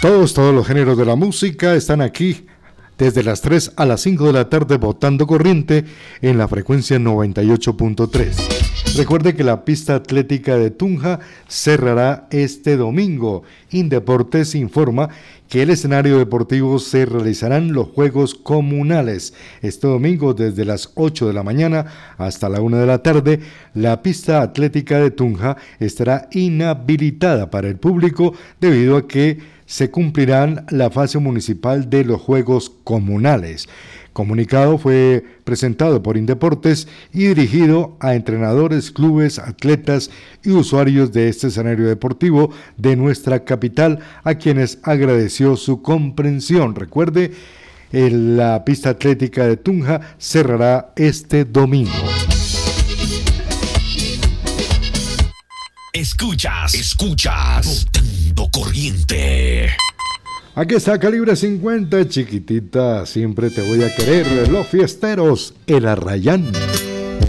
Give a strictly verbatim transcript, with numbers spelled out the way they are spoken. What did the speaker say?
Todos, todos los géneros de la música están aquí desde las tres a las cinco de la tarde botando corriente en la frecuencia noventa y ocho punto tres. Recuerde que la pista atlética de Tunja cerrará este domingo. Indeportes informa que el escenario deportivo se realizarán los Juegos Comunales. Este domingo desde las ocho de la mañana hasta la una de la tarde, la pista atlética de Tunja estará inhabilitada para el público debido a que se cumplirán la fase municipal de los Juegos Comunales. Comunicado fue presentado por Indeportes y dirigido a entrenadores, clubes, atletas y usuarios de este escenario deportivo de nuestra capital, a quienes agradeció su comprensión. Recuerde, el, la pista atlética de Tunja cerrará este domingo. Escuchas, escuchas, botando corriente. Aquí está Calibre cincuenta, chiquitita, siempre te voy a querer, los fiesteros, el Arrayán.